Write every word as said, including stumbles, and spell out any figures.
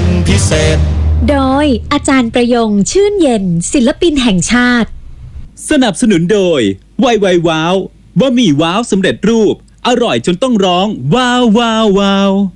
พิเศษโดยอาจารย์ประยงชื่นเย็นศิลปินแห่งชาติสนับสนุนโดยไวไวว้าวบะหมี่ว้าวสำเร็จรูปอร่อยจนต้องร้องว้าวว้าวว้าว